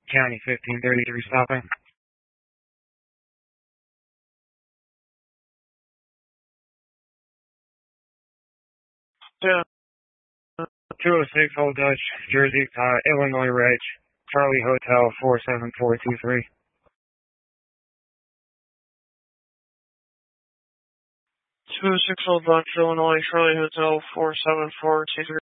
County 1533 stopping. Yeah. 206 Old Dutch, Jersey, Illinois Reg, Charlie Hotel 47423. 206 Old Dutch, Illinois, Charlie Hotel 47423.